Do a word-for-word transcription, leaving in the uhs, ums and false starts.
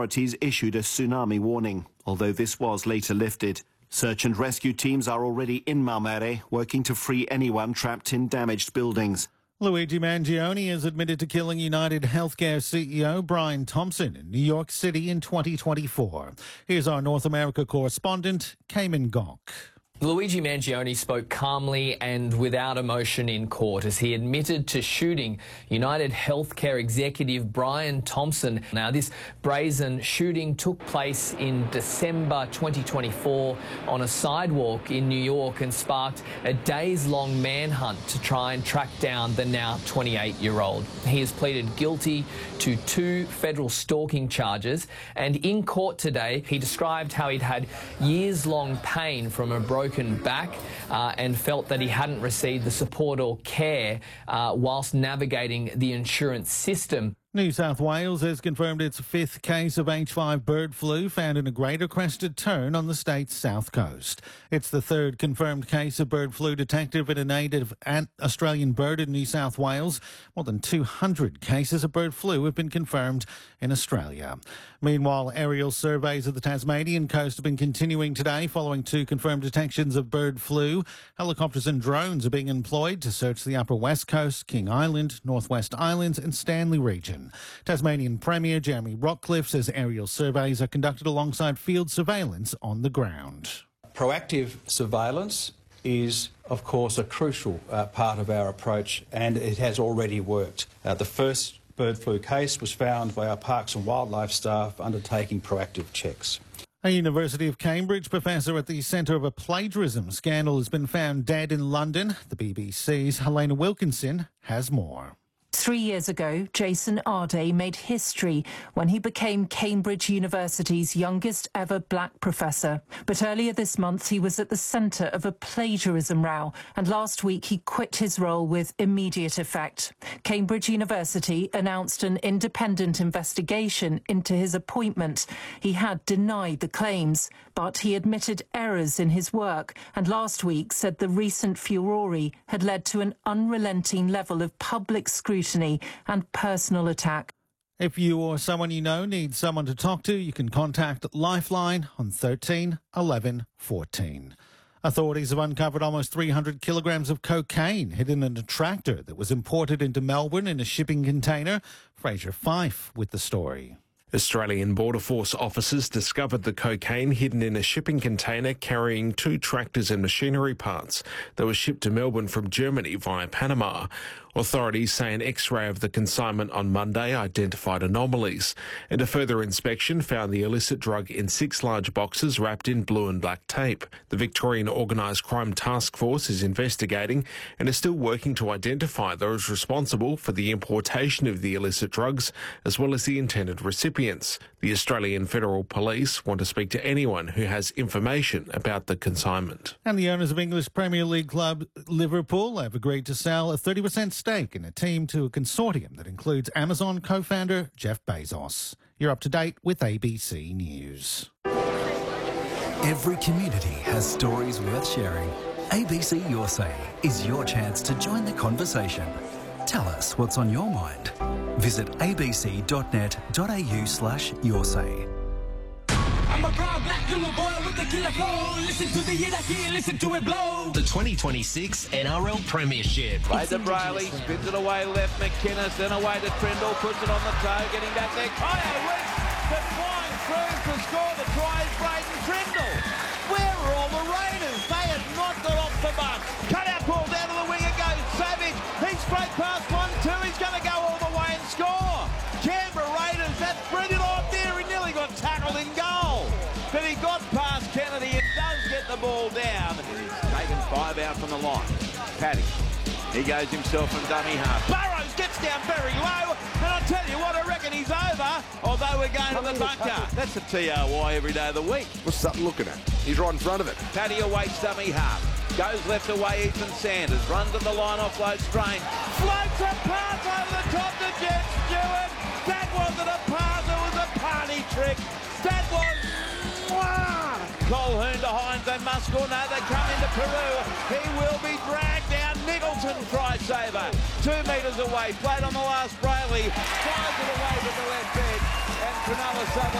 authorities issued a tsunami warning, although this was later lifted. Search and rescue teams are already in Maumere, working to free anyone trapped in damaged buildings. Luigi Mangione has admitted to killing United Healthcare C E O Brian Thompson in New York City in twenty twenty-four. Here's our North America correspondent, Cayman Gok. Luigi Mangione spoke calmly and without emotion in court as he admitted to shooting United Healthcare executive Brian Thompson. Now, this brazen shooting took place in December twenty twenty-four on a sidewalk in New York and sparked a days-long manhunt to try and track down the now twenty-eight-year-old. He has pleaded guilty to two federal stalking charges, and in court today, he described how he'd had years-long pain from a broken back uh, and felt that he hadn't received the support or care uh, whilst navigating the insurance system. New South Wales has confirmed its fifth case of H five bird flu found in a greater crested tern on the state's south coast. It's the third confirmed case of bird flu detected in a native Australian bird in New South Wales. More than two hundred cases of bird flu have been confirmed in Australia. Meanwhile, aerial surveys of the Tasmanian coast have been continuing today following two confirmed detections of bird flu. Helicopters and drones are being employed to search the upper west coast, King Island, Northwest Islands and Stanley region. Tasmanian Premier Jeremy Rockcliffe says aerial surveys are conducted alongside field surveillance on the ground. Proactive surveillance is, of course, a crucial uh, part of our approach, and it has already worked. Uh, the first bird flu case was found by our Parks and Wildlife staff undertaking proactive checks. A University of Cambridge professor at the centre of a plagiarism scandal has been found dead in London. The B B C's Helena Wilkinson has more. Three years ago, Jason Arday made history when he became Cambridge University's youngest ever black professor. But earlier this month, he was at the centre of a plagiarism row, and last week he quit his role with immediate effect. Cambridge University announced an independent investigation into his appointment. He had denied the claims, but he admitted errors in his work, and last week said the recent furore had led to an unrelenting level of public scrutiny and personal attack. If you or someone you know needs someone to talk to, you can contact Lifeline on thirteen eleven fourteen. Authorities have uncovered almost three hundred kilograms of cocaine hidden in a tractor that was imported into Melbourne in a shipping container. Fraser Fife with the story. Australian Border Force officers discovered the cocaine hidden in a shipping container carrying two tractors and machinery parts that were shipped to Melbourne from Germany via Panama. Authorities say an X-ray of the consignment on Monday identified anomalies, and a further inspection found the illicit drug in six large boxes wrapped in blue and black tape. The Victorian Organised Crime Task Force is investigating and is still working to identify those responsible for the importation of the illicit drugs, as well as the intended recipients. The Australian Federal Police want to speak to anyone who has information about the consignment. And the owners of English Premier League club Liverpool have agreed to sell a thirty percent stake in a team to a consortium that includes Amazon co-founder Jeff Bezos. You're up to date with A B C News. Every community has stories worth sharing. A B C Your Say is your chance to join the conversation. Tell us what's on your mind. Visit abc.net.au slash your say. I'm a proud black little boy with the killer flow. Listen to the hit I hear, listen to it blow. The twenty twenty-six N R L Premiership. Play to Brayley, spins it away left, McInnes, then away to Trindle, puts it on the toe, getting back there. Kyle West, but flying through to score the try is Braden Trindle. Where are all the Raiders? They have not got off the bus. Cut out ball down to the wing it goes. Savage, he's straight past one, two, he's going to go all the way and score. Canberra Raiders, that's brilliant on there. He nearly got tackled in goal. But he got past Kennedy and does get the ball down. He's taken five out from the line. Paddy, he goes himself from dummy half. Burrows gets down very low, and I tell you what, I reckon he's over, although we're going to the bunker. That's a T R Y every day of the week. What's that looking at? He's right in front of it. Paddy awaits dummy half. Goes left away, Ethan Sanders. Runs at the line, offload strain. Floats a pass over the top to Jet Stewart. That wasn't a pass, it was a party trick. That was... Colhoun to Hines and Muskell. No, they come into Peru. He will be dragged down. Nicholson try saver. Two metres away. Played on the last Brayley. Fires it away to the left edge. And Cronulla Sutherland.